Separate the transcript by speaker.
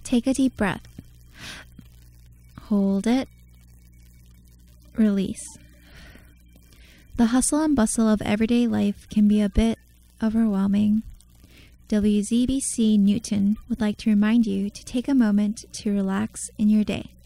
Speaker 1: Take a deep breath. Hold it. Release. The hustle and bustle of everyday life can be a bit overwhelming. WZBC Newton would like to remind you to take a moment to relax in your day.